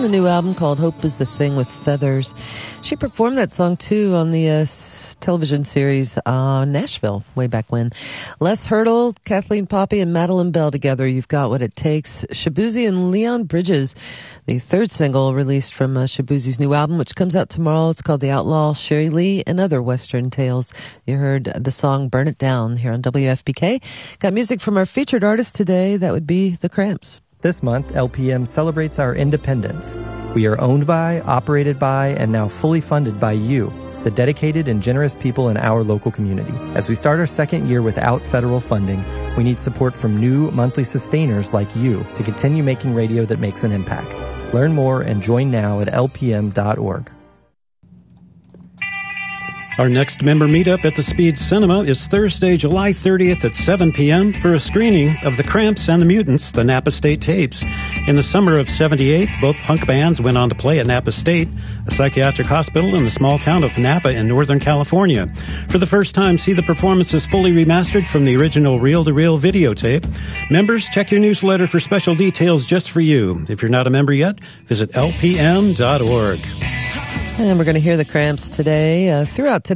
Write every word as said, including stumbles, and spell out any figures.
The new album called Hope is the Thing with Feathers. She performed that song too on the uh, television series uh, Nashville way back when. Les Hurdle, Kathleen Poppy, and Madeline Bell together. You've Got What It Takes. Shabuzi and Leon Bridges, the third single released from uh, Shabuzi's new album, which comes out tomorrow. It's called The Outlaw, Sherry Lee, and Other Western Tales. You heard the song Burn It Down here on W F P K. Got music from our featured artist today. That would be The Cramps. This month, L P M celebrates our independence. We are owned by, operated by, and now fully funded by you, the dedicated and generous people in our local community. As we start our second year without federal funding, we need support from new monthly sustainers like you to continue making radio that makes an impact. Learn more and join now at L P M dot org. Our next member meetup at the Speed Cinema is Thursday, July thirtieth at seven p.m. for a screening of The Cramps and the Mutants, the Napa State tapes. In the summer of seventy-eight, both punk bands went on to play at Napa State, a psychiatric hospital in the small town of Napa in Northern California. For the first time, see the performances fully remastered from the original reel-to-reel videotape. Members, check your newsletter for special details just for you. If you're not a member yet, visit L P M dot org. And we're going to hear The Cramps today, uh, throughout today.